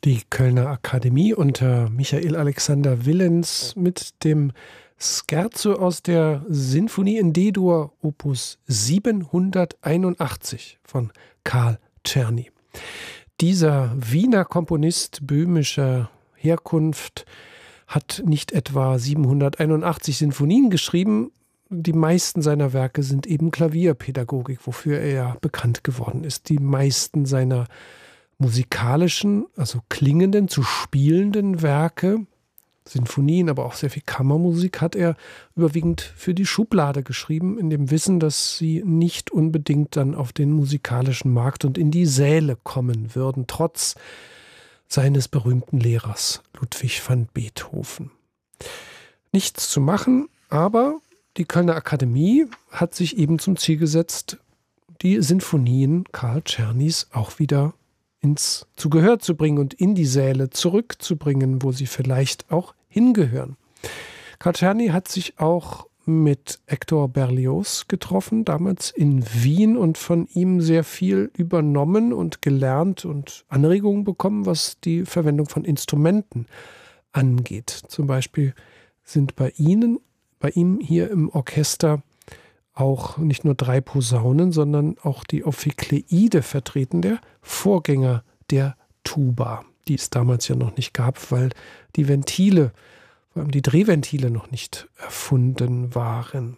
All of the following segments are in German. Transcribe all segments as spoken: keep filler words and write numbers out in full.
Die Kölner Akademie unter Michael Alexander Willens mit dem Scherzo aus der Sinfonie in D-Dur Opus siebenhunderteinundachtzig von Karl Czerny. Dieser Wiener Komponist böhmischer Herkunft hat nicht etwa siebenhunderteinundachtzig Sinfonien geschrieben. Die meisten seiner Werke sind eben Klavierpädagogik, wofür er ja bekannt geworden ist. Die meisten seiner musikalischen, also klingenden, zu spielenden Werke, Sinfonien, aber auch sehr viel Kammermusik hat er überwiegend für die Schublade geschrieben, in dem Wissen, dass sie nicht unbedingt dann auf den musikalischen Markt und in die Säle kommen würden, trotz seines berühmten Lehrers Ludwig van Beethoven. Nichts zu machen, aber die Kölner Akademie hat sich eben zum Ziel gesetzt, die Sinfonien Karl Czernys auch wieder ins zu Gehör zu bringen und in die Säle zurückzubringen, wo sie vielleicht auch hingehören. Karl Czerny hat sich auch mit Hector Berlioz getroffen, damals in Wien, und von ihm sehr viel übernommen und gelernt und Anregungen bekommen, was die Verwendung von Instrumenten angeht. Zum Beispiel sind bei Ihnen, bei ihm hier im Orchester auch nicht nur drei Posaunen, sondern auch die Ophikleide vertreten, der Vorgänger der Tuba, die es damals ja noch nicht gab, weil die Ventile, vor allem die Drehventile, noch nicht erfunden waren.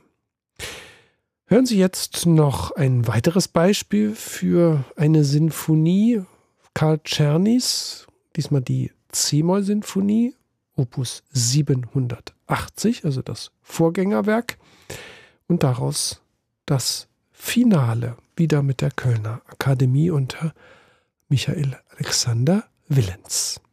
Hören Sie jetzt noch ein weiteres Beispiel für eine Sinfonie Karl Czernys, diesmal die C-Moll-Sinfonie, Opus siebenhundertachtzig, also das Vorgängerwerk. Und daraus das Finale, wieder mit der Kölner Akademie unter Michael Alexander Willens.